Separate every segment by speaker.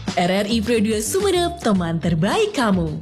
Speaker 1: RRI Pro 2 Sumeneb, teman terbaik kamu.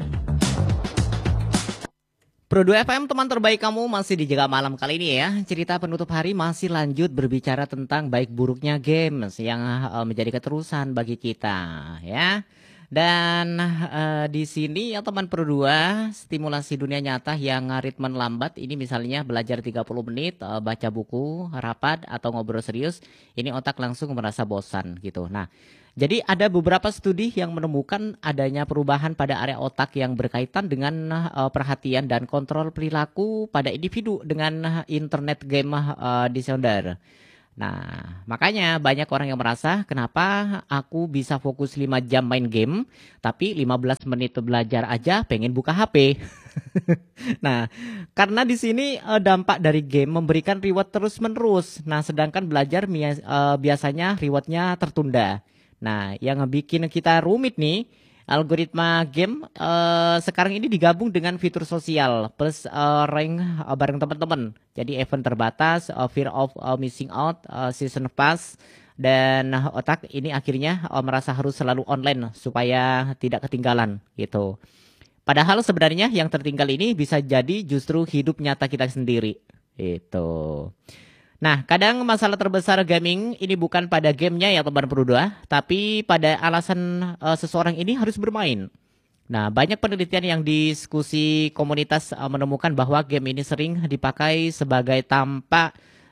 Speaker 2: Pro 2 FM teman terbaik kamu masih dijaga malam kali ini ya. Cerita penutup hari masih lanjut berbicara tentang baik buruknya games yang menjadi keterusan bagi kita ya. Dan di sini ya teman Pro 2, stimulasi dunia nyata yang ritme lambat ini misalnya belajar 30 menit, baca buku, rapat atau ngobrol serius, ini otak langsung merasa bosan gitu. Nah, jadi ada beberapa studi yang menemukan adanya perubahan pada area otak yang berkaitan dengan perhatian dan kontrol perilaku pada individu dengan internet game disorder. Nah, makanya banyak orang yang merasa kenapa aku bisa fokus 5 jam main game, tapi 15 menit belajar aja pengen buka HP. Nah, karena di sini dampak dari game memberikan reward terus-menerus. Nah, sedangkan belajar biasanya rewardnya tertunda. Nah, yang bikin kita rumit nih, algoritma game sekarang ini digabung dengan fitur sosial plus rank bareng teman-teman. Jadi event terbatas, fear of missing out, season pass, dan otak ini akhirnya merasa harus selalu online supaya tidak ketinggalan gitu. Padahal sebenarnya yang tertinggal ini bisa jadi justru hidup nyata kita sendiri. Itu. Nah, kadang masalah terbesar gaming ini bukan pada gamenya ya teman berdua, tapi pada alasan seseorang ini harus bermain. Nah, banyak penelitian yang diskusi komunitas menemukan bahwa game ini sering dipakai sebagai tampak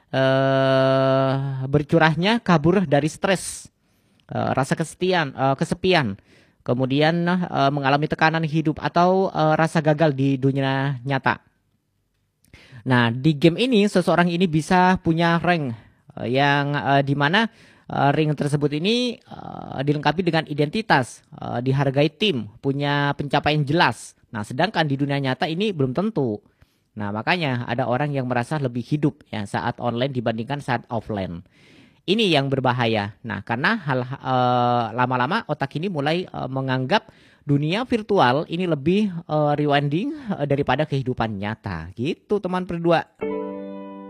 Speaker 2: bercurahnya kabur dari stres, rasa kesepian, kemudian mengalami tekanan hidup atau rasa gagal di dunia nyata. Nah, di game ini seseorang ini bisa punya rank yang di mana rank tersebut ini dilengkapi dengan identitas, dihargai tim, punya pencapaian jelas. Nah, sedangkan di dunia nyata ini belum tentu. Nah, makanya ada orang yang merasa lebih hidup ya saat online dibandingkan saat offline. Ini yang berbahaya. Nah, karena lama-lama otak ini mulai menganggap dunia virtual ini lebih rewarding daripada kehidupan nyata. Gitu teman berdua.